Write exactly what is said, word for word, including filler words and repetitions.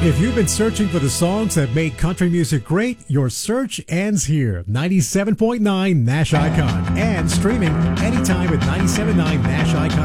If you've been searching for the songs that made country music great, your search ends here. ninety-seven point nine Nash Icon. And streaming anytime at nine seven nine nash icon